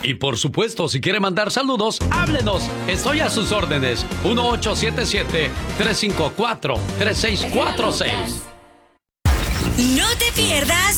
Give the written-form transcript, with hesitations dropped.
Y por supuesto, si quiere mandar saludos, háblenos. Estoy a sus órdenes. 1877-354-3646. No te pierdas